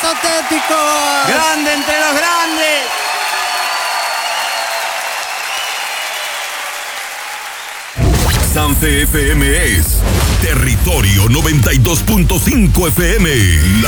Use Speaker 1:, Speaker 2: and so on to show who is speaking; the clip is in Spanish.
Speaker 1: Auténticos.
Speaker 2: Grande entre los grandes.
Speaker 3: Sanse FM es Territorio 92.5 FM.